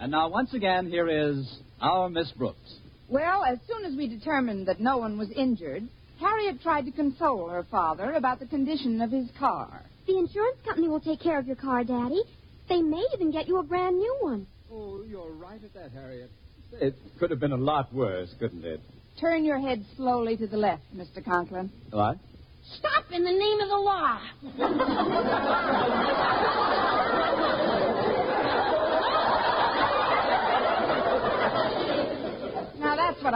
And now, once again, here is our Miss Brooks. Well, as soon as we determined that no one was injured, Harriet tried to console her father about the condition of his car. The insurance company will take care of your car, Daddy. They may even get you a brand new one. Oh, you're right at that, Harriet. It could have been a lot worse, couldn't it? Turn your head slowly to the left, Mr. Conklin. What? Stop in the name of the law.